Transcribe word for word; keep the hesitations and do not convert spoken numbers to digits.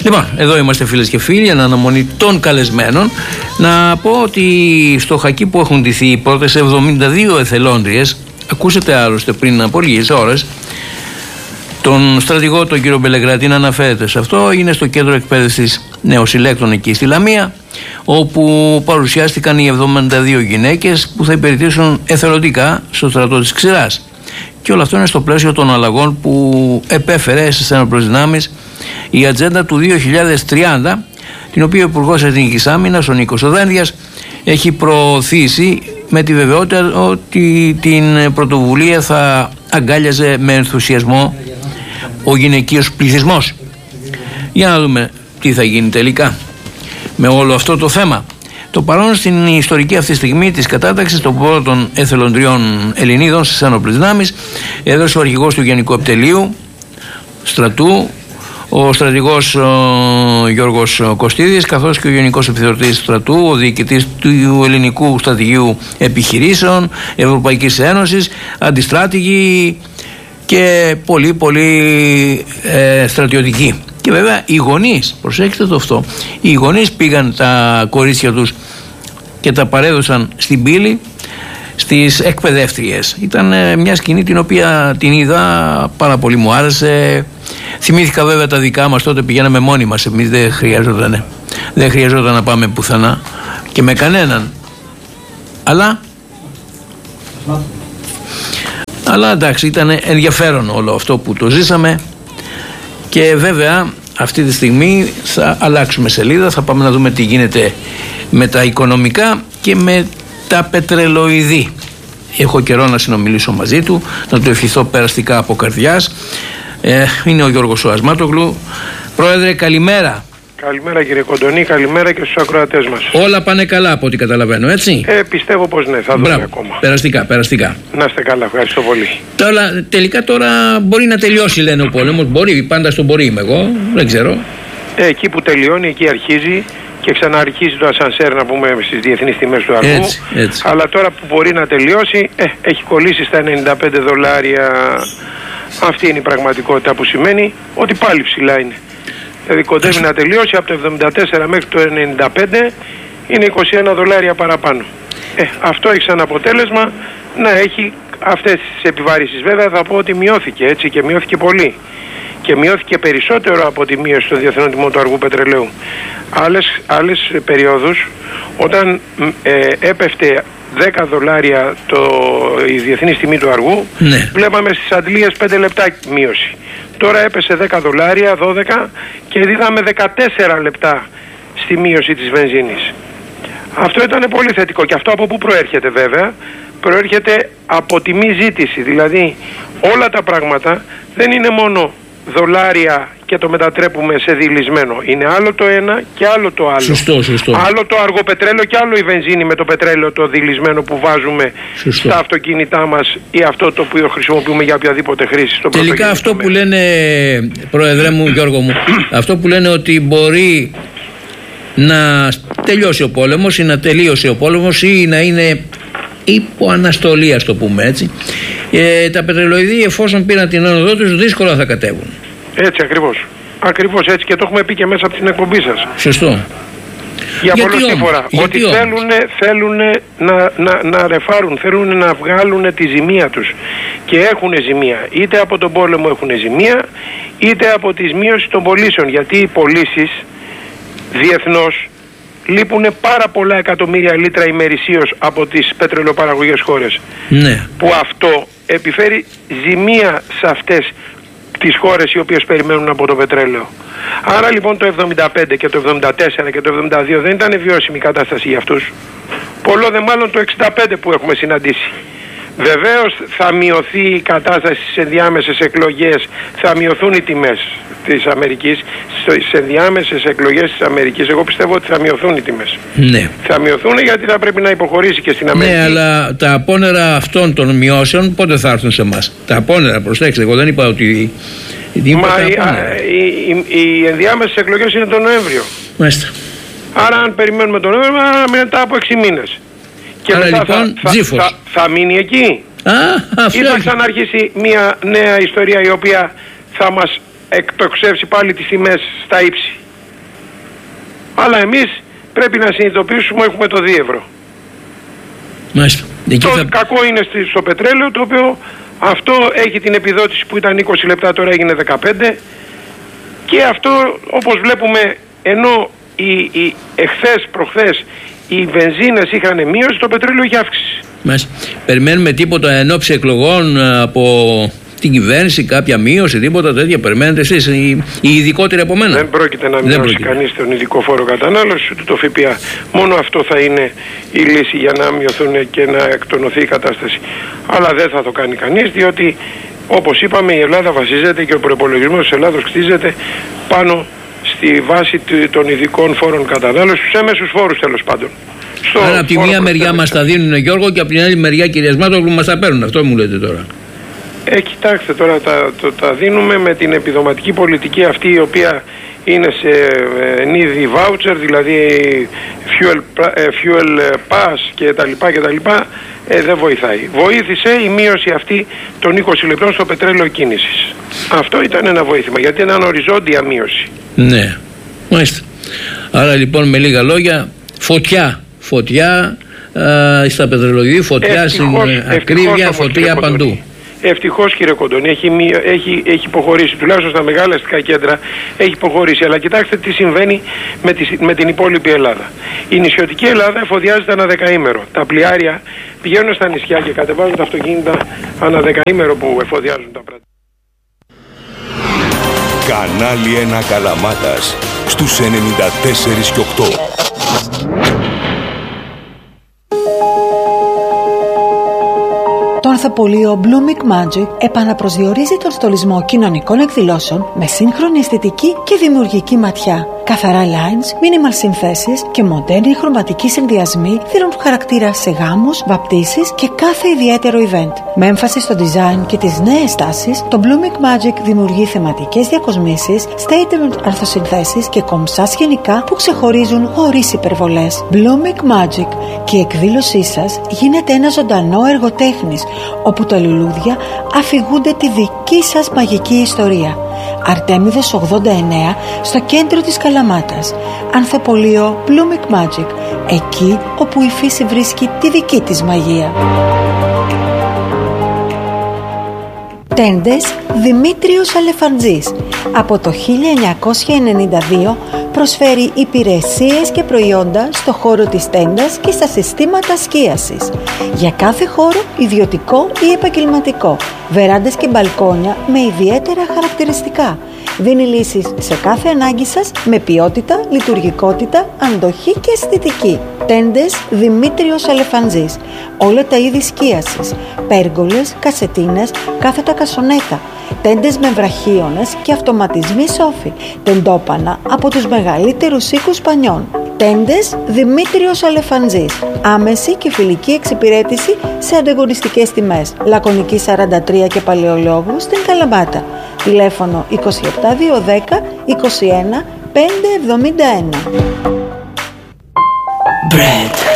Λοιπόν, εδώ είμαστε φίλες και φίλοι, εν αναμονή των καλεσμένων. Να πω ότι στο χακί που έχουν ντυθεί οι πρώτες εβδομήντα δύο εθελόντριες, ακούσατε άλλωστε πριν από λίγες ώρες τον στρατηγό τον κύριο Μπελεγράτη να αναφέρεται σε αυτό. Είναι στο κέντρο εκπαίδευσης νεοσυλλέκτων εκεί στη Λαμία, όπου παρουσιάστηκαν οι εβδομήντα δύο γυναίκες που θα υπηρετήσουν εθελοντικά στο στρατό της Ξηράς. Και όλο αυτό είναι στο πλαίσιο των αλλαγών που επέφερε στις ένοπλες δυνάμεις η ατζέντα του δύο χιλιάδες τριάντα, την οποία ο Υπουργός Εθνικής Άμυνας, ο Νίκος Οδένδιας, έχει προωθήσει με τη βεβαιότητα ότι την πρωτοβουλία θα αγκάλιαζε με ενθουσιασμό ο γυναικείος πληθυσμός. Για να δούμε τι θα γίνει τελικά με όλο αυτό το θέμα. Το παρόν στην ιστορική αυτή στιγμή της κατάταξης των πρώτων εθελοντριών Ελληνίδων στις ένοπλες δυνάμεις έδωσε ο αρχηγός του Γενικού Επιτελείου Στρατού, ο στρατηγός ο Γιώργος Κωστίδης, καθώς και ο Γενικός Επιθεωρητής του Στρατού, ο διοικητής του Ελληνικού Στρατηγείου Επιχειρήσεων Ευρωπαϊκής Ένωσης, αντιστράτηγοι και πολύ πολύ ε, στρατιωτικοί. Και βέβαια οι γονείς, προσέξτε το αυτό, οι γονείς πήγαν τα κορίτσια τους και τα παρέδωσαν στην πύλη στις εκπαιδεύτριες. Ήταν ε, μια σκηνή την οποία την είδα, πάρα πολύ μου άρεσε. Θυμήθηκα βέβαια τα δικά μας, τότε πηγαίναμε μόνοι μας, εμείς δεν χρειαζόταν, δεν χρειαζόταν να πάμε πουθενά και με κανέναν. Αλλά, αλλά εντάξει, ήταν ενδιαφέρον όλο αυτό που το ζήσαμε και βέβαια αυτή τη στιγμή θα αλλάξουμε σελίδα, θα πάμε να δούμε τι γίνεται με τα οικονομικά και με τα πετρελοειδή. Έχω καιρό να συνομιλήσω μαζί του, να του ευχηθώ περαστικά από καρδιάς. Ε, είναι ο Γιώργος ο Ασμάτογλου. Πρόεδρε, καλημέρα. Καλημέρα κύριε Κοντονή, καλημέρα και στους ακροατές μας. Όλα πάνε καλά από ό,τι καταλαβαίνω, έτσι? Ε, πιστεύω πως ναι, θα δούμε ακόμα. Περαστικά, περαστικά. Να είστε καλά, ευχαριστώ πολύ. Τώρα, τελικά τώρα μπορεί να τελειώσει, λένε ο πόλεμος. Μπορεί, πάντα στον μπορεί είμαι εγώ, δεν ξέρω. Ε, εκεί που τελειώνει, εκεί αρχίζει και ξαναρχίζει το ασανσέρ, να πούμε, στις διεθνείς τιμές του αργού. Έτσι, έτσι. Αλλά τώρα που μπορεί να τελειώσει, ε, έχει κολλήσει στα ενενήντα πέντε δολάρια. Αυτή είναι η πραγματικότητα, που σημαίνει ότι πάλι ψηλά είναι. Δηλαδή κοντεύει να τελειώσει από το εβδομήντα τέσσερα μέχρι το ενενήντα πέντε, είναι είκοσι ένα δολάρια παραπάνω. Ε, αυτό έχει σαν αποτέλεσμα να έχει αυτές τις επιβάρησεις. Βέβαια θα πω ότι μειώθηκε, έτσι, και μειώθηκε πολύ. Και μειώθηκε περισσότερο από τη μείωση των διεθνών τιμών του αργού πετρελαίου. Άλλες, άλλες περιόδους, όταν ε, έπεφτε δέκα δολάρια το, η διεθνής τιμή του αργού, ναι, βλέπαμε στις αντλίες πέντε λεπτά μείωση. Τώρα έπεσε δέκα δολάρια, δώδεκα, και δίδαμε δεκατέσσερα λεπτά στη μείωση της βενζίνης. Αυτό ήταν πολύ θετικό. Και αυτό από πού προέρχεται βέβαια? Προέρχεται από τιμή ζήτηση. Δηλαδή όλα τα πράγματα δεν είναι μόνο δολάρια και το μετατρέπουμε σε δειλισμένο. Είναι άλλο το ένα και άλλο το άλλο. Σωστό, σωστό. Άλλο το αργό πετρέλαιο και άλλο η βενζίνη με το πετρέλαιο το δειλισμένο που βάζουμε, σωστό, στα αυτοκίνητά μας ή αυτό το οποίο χρησιμοποιούμε για οποιαδήποτε χρήση στο πρωτογενή. Τελικά αυτό που λένε, Πρόεδρε μου, Γιώργο μου, αυτό που λένε ότι μπορεί να τελειώσει ο πόλεμος ή να τελείωσε ο πόλεμος ή να είναι υπό αναστολή, ας το πούμε έτσι, ε, τα πετρελοειδή εφόσον πήραν την άνοδό τους δύσκολα θα κατέβουν. Έτσι ακριβώς. Ακριβώς έτσι, και το έχουμε πει και μέσα από την εκπομπή σας. Σωστό. Για πολλή φορά. Ότι θέλουν, θέλουν να, να, να ρεφάρουν, θέλουν να βγάλουν τη ζημία τους. Και έχουν ζημία. Είτε από τον πόλεμο έχουν ζημία, είτε από τη μείωση των πωλήσεων. Γιατί οι πωλήσεις διεθνώς λείπουν πάρα πολλά εκατομμύρια λίτρα ημερησίως από τις πετρελαιοπαραγωγές χώρες. Ναι. Που αυτό επιφέρει ζημία σε αυτές τις χώρες οι οποίες περιμένουν από το πετρέλαιο. Άρα λοιπόν το εβδομήντα πέντε και το εβδομήντα τέσσερα και το εβδομήντα δύο δεν ήταν βιώσιμη κατάσταση για αυτούς. Πολλό δε μάλλον το εξήντα πέντε που έχουμε συναντήσει. Βεβαίως θα μειωθεί η κατάσταση στις ενδιάμεσες εκλογές, θα μειωθούν οι τιμές της Αμερικής, στις ενδιάμεσες εκλογές της Αμερικής. Εγώ πιστεύω ότι θα μειωθούν οι τιμές. Ναι. Θα μειωθούν γιατί θα πρέπει να υποχωρήσει και στην Αμερική. Ναι, αλλά τα απόνερα αυτών των μειώσεων πότε θα έρθουν σε εμάς? Τα απόνερα, προσέξτε, εγώ δεν είπα ότι... Μα οι, οι, οι, οι ενδιάμεσες εκλογές είναι τον Νοέμβριο. Μάλιστα. Άρα αν περιμένουμε τον Νοέμβριο, μετά από έξι μήνες. Και άρα μετά λοιπόν, θα, θα, θα, θα μείνει εκεί. Α, ή θα ξαναρχίσει μια νέα ιστορία η οποία θα μας εκτοξεύσει πάλι τις τιμές στα ύψη. Αλλά εμείς πρέπει να συνειδητοποιήσουμε έχουμε το δύο ευρώ. Μάλιστα. Το θα... κακό είναι στο πετρέλαιο, το οποίο αυτό έχει την επιδότηση που ήταν είκοσι λεπτά, τώρα έγινε δεκαπέντε, και αυτό όπως βλέπουμε, ενώ οι, οι εχθές προχθές οι βενζίνες είχαν μείωση, το πετρέλαιο έχει αύξηση. Μάλιστα. Περιμένουμε τίποτα εν ώψη εκλογών από την κυβέρνηση, κάποια μείωση, τίποτα τέτοια περιμένετε εσείς, οι, οι ειδικότεροι από μένα? Δεν πρόκειται να μειώσει κανείς τον ειδικό φόρο κατανάλωσης, ούτε το ΦΠΑ. Μόνο αυτό θα είναι η λύση για να μειωθούν και να εκτονωθεί η κατάσταση. Αλλά δεν θα το κάνει κανείς, διότι όπως είπαμε, η Ελλάδα βασίζεται και ο προϋπολογισμός της Ελλάδος κτίζεται πάνω στη βάση των ειδικών φόρων κατανάλωσης, στους έμεσους φόρους τέλος πάντων. Άρα από τη μία μεριά μας τα δίνουν, Γιώργο, και από την άλλη μεριά, κυρία Σμάτογλου, μας τα παίρνουν. Αυτό μου λέτε τώρα? Ε, κοιτάξτε τώρα, τα, το, τα δίνουμε με την επιδοματική πολιτική αυτή, η οποία είναι σε ε, νίδι voucher, δηλαδή fuel, ε, fuel pass και τα λοιπά και τα λοιπά, ε, δεν βοηθάει. Βοήθησε η μείωση αυτή των είκοσι λεπτών στο πετρέλαιο κίνησης. Αυτό ήταν ένα βοήθημα, γιατί ήταν οριζόντια μείωση. Ναι, μάλιστα. Άρα λοιπόν, με λίγα λόγια, φωτιά, φωτιά ε, στα πετρελογή, φωτιά ευτυχώς, στην ακρίβεια, φωτιά παντού. Ευτυχώς, κύριε Κοντώνη, έχει, έχει, έχει υποχωρήσει, τουλάχιστον στα μεγάλα αστικά κέντρα έχει υποχωρήσει. Αλλά κοιτάξτε τι συμβαίνει με, τη, με την υπόλοιπη Ελλάδα. Η νησιωτική Ελλάδα εφοδιάζεται ανά δεκαήμερο. Τα πλοιάρια πηγαίνουν στα νησιά και κατεβάζουν τα αυτοκίνητα ανά δεκαήμερο που εφοδιάζουν τα πράγματα. Κανάλι ένα Καλαμάτας στους ενενήντα τέσσερα και οκτώ. Το ανθοπολείο Blooming Magic επαναπροσδιορίζει τον στολισμό κοινωνικών εκδηλώσεων με σύγχρονη αισθητική και δημιουργική ματιά. Καθαρά lines, minimal συνθέσεις και μοντέρνοι χρωματικοί συνδυασμοί δίνουν χαρακτήρα σε γάμους, βαπτίσεις και κάθε ιδιαίτερο event. Με έμφαση στο design και τις νέες τάσεις, το Blooming Magic δημιουργεί θεματικές διακοσμήσεις, statement αρθοσυνθέσεις και κομψά σκηνικά που ξεχωρίζουν χωρίς υπερβολές. Blooming Magic, και η εκδήλωσή σας γίνεται ένα ζωντανό έργο τέχνης, όπου τα λουλούδια αφηγούνται τη δική σας μαγική ιστορία. Αρτέμιδος ογδόντα εννέα, στο κέντρο της Καλαμάτας. Ανθοπολείο Blooming Magic, εκεί όπου η φύση βρίσκει τη δική της μαγεία. Τέντες Δημήτριος Αλεφαντζής. Από το χίλια εννιακόσια ενενήντα δύο προσφέρει υπηρεσίες και προϊόντα στο χώρο της τέντας και στα συστήματα σκίασης. Για κάθε χώρο, ιδιωτικό ή επαγγελματικό, βεράντες και μπαλκόνια με ιδιαίτερα χαρακτηριστικά. Δίνει λύσεις σε κάθε ανάγκη σας με ποιότητα, λειτουργικότητα, αντοχή και αισθητική. Τέντες Δημήτριος Αλεφαντζής. Όλα τα είδη σκίασης, πέργολες, κασετίνες, κάθετα κασονέτα, τέντες με βραχίονες και αυτοματισμοί σόφι, τεντόπανα από τους μεγαλύτερους οίκους πανιών. Τέντες Δημήτριος Αλεφαντζής. Άμεση και φιλική εξυπηρέτηση σε ανταγωνιστικές τιμές. Λακωνική σαράντα τρία και Παλαιολόγου στην Καλαμάτα. Τηλέφωνο είκοσι επτά διακόσια δέκα είκοσι ένα πεντακόσια εβδομήντα ένα. Bread.